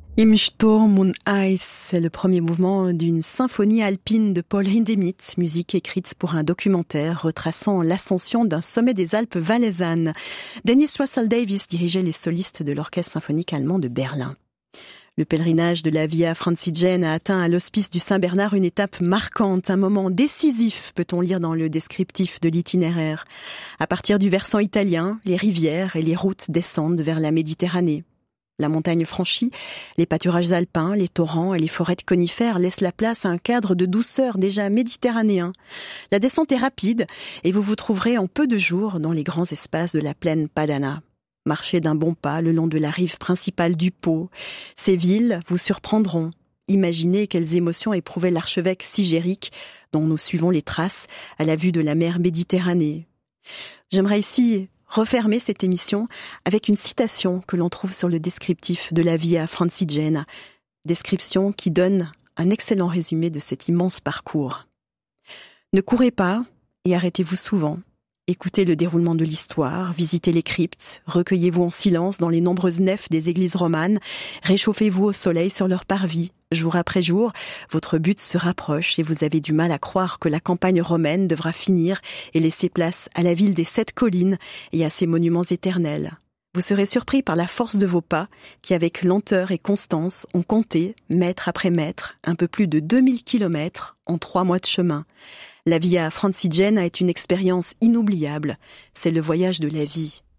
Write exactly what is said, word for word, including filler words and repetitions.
Im Sturm und Eis, c'est le premier mouvement d'une symphonie alpine de Paul Hindemith, musique écrite pour un documentaire retraçant l'ascension d'un sommet des Alpes valaisannes. Dennis Russell Davies dirigeait les solistes de l'orchestre symphonique allemand de Berlin. Le pèlerinage de la Via Francigène a atteint à l'hospice du Saint-Bernard une étape marquante, un moment décisif, peut-on lire dans le descriptif de l'itinéraire. À partir du versant italien, les rivières et les routes descendent vers la Méditerranée. La montagne franchie, les pâturages alpins, les torrents et les forêts de conifères laissent la place à un cadre de douceur déjà méditerranéen. La descente est rapide et vous vous trouverez en peu de jours dans les grands espaces de la plaine Padana. Marchez d'un bon pas le long de la rive principale du Pô. Ces villes vous surprendront. Imaginez quelles émotions éprouvait l'archevêque Sigéric, dont nous suivons les traces à la vue de la mer Méditerranée. J'aimerais ici refermer cette émission avec une citation que l'on trouve sur le descriptif de la Via Francigène, description qui donne un excellent résumé de cet immense parcours. Ne courez pas et arrêtez-vous souvent. Écoutez le déroulement de l'histoire, visitez les cryptes, recueillez-vous en silence dans les nombreuses nefs des églises romanes, réchauffez-vous au soleil sur leur parvis. Jour après jour, votre but se rapproche et vous avez du mal à croire que la campagne romaine devra finir et laisser place à la ville des sept collines et à ses monuments éternels. Vous serez surpris par la force de vos pas qui, avec lenteur et constance, ont compté, mètre après mètre, un peu plus de deux mille kilomètres en trois mois de chemin. La Via Francigène est une expérience inoubliable. C'est le voyage de la vie.